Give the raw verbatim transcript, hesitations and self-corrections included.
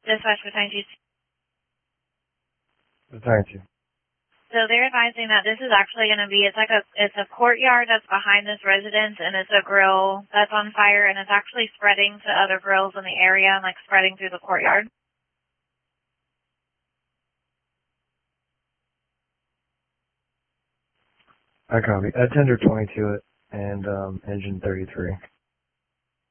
Dispatch for time two. Thank you. So they're advising that this is actually going to be, it's like a, it's a courtyard that's behind this residence, and it's a grill that's on fire, and it's actually spreading to other grills in the area and like spreading through the courtyard. I copy. Attender twenty-two and um, engine thirty-three.